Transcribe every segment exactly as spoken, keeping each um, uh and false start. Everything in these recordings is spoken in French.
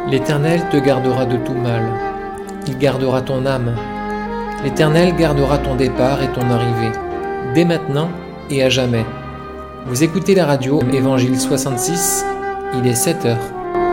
L'Éternel te gardera de tout mal. Il gardera ton âme. L'Éternel gardera ton départ et ton arrivée, dès maintenant et à jamais. Vous écoutez la radio Évangile soixante-six, il est sept heures.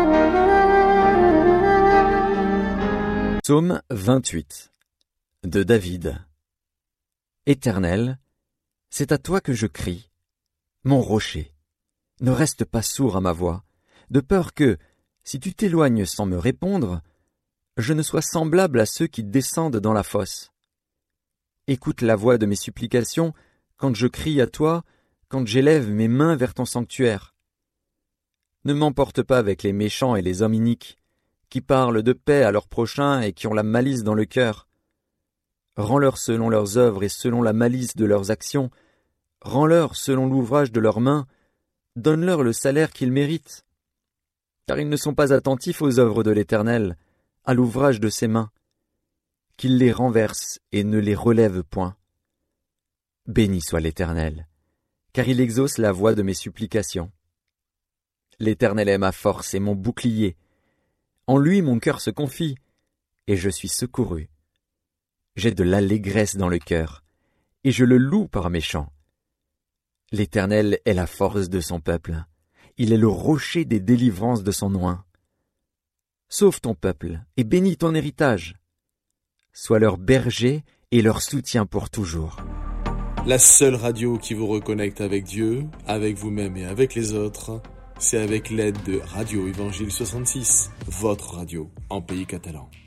Psaume vingt-huit de David. Éternel, c'est à toi que je crie, mon rocher. Ne reste pas sourd à ma voix, de peur que, si tu t'éloignes sans me répondre, je ne sois semblable à ceux qui descendent dans la fosse. Écoute la voix de mes supplications quand je crie à toi, quand j'élève mes mains vers ton sanctuaire. Ne m'emporte pas avec les méchants et les hommes iniques, qui parlent de paix à leurs prochains et qui ont la malice dans le cœur. Rends-leur selon leurs œuvres et selon la malice de leurs actions. Rends-leur selon l'ouvrage de leurs mains. Donne-leur le salaire qu'ils méritent. Car ils ne sont pas attentifs aux œuvres de l'Éternel, à l'ouvrage de ses mains. Qu'il les renverse et ne les relève point. Béni soit l'Éternel, car il exauce la voix de mes supplications. L'Éternel est ma force et mon bouclier. En lui mon cœur se confie, et je suis secouru. J'ai de l'allégresse dans le cœur, et je le loue par mes chants. L'Éternel est la force de son peuple. Il est le rocher des délivrances de son oint. Sauve ton peuple et bénis ton héritage. Sois leur berger et leur soutien pour toujours. La seule radio qui vous reconnecte avec Dieu, avec vous-même et avec les autres, c'est avec l'aide de Radio Évangile soixante-six, votre radio en pays catalan.